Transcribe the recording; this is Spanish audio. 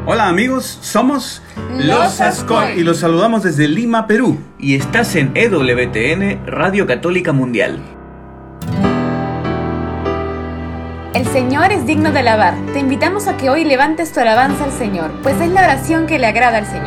Hola amigos, somos Los Ascoy y los saludamos desde Lima, Perú. Y estás en EWTN, Radio Católica Mundial. El Señor es digno de alabar. Te invitamos a que hoy levantes tu alabanza al Señor, pues es la oración que le agrada al Señor.